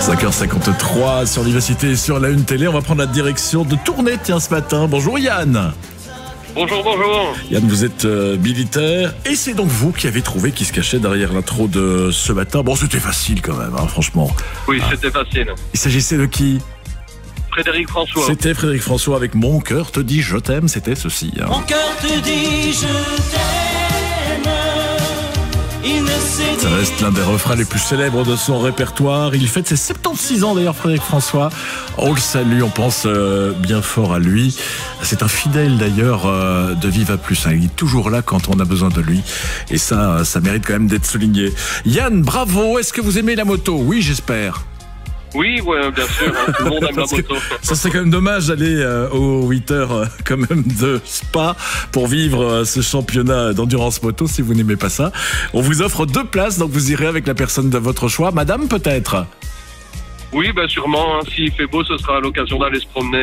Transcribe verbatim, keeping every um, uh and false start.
cinq heures cinquante-trois sur Vivacité et sur la Une Télé. On va prendre la direction de Tournai, tiens, ce matin. Bonjour Yann. Bonjour, bonjour. Yann, vous êtes euh, militaire et c'est donc vous qui avez trouvé qui se cachait derrière l'intro de ce matin. Bon, c'était facile quand même, hein, franchement. Oui, ah. C'était facile. Il s'agissait de qui? Frédéric François. C'était Frédéric François avec Mon cœur te dit je t'aime, c'était ceci. Hein. Mon cœur te dit je t'aime. Il ne sait Ça reste l'un des refrains les plus célèbres de son répertoire. Il fête ses soixante-seize ans d'ailleurs, Frédéric François. On le salue, on pense euh, bien fort à lui. C'est un fidèle d'ailleurs euh, de Viva Plus. Hein. Il est toujours là quand on a besoin de lui. Et ça, ça mérite quand même d'être souligné. Yann, bravo. Est-ce que vous aimez la moto? Oui, j'espère. Oui, ouais, bien sûr, hein, tout le monde aime la moto. Ça serait quand même dommage d'aller euh, aux huit heures euh, quand même de Spa pour vivre euh, ce championnat d'endurance moto si vous n'aimez pas ça. On vous offre deux places, donc vous irez avec la personne de votre choix. Madame, peut-être? Oui, bah sûrement, hein, s'il fait beau, ce sera à l'occasion d'aller se promener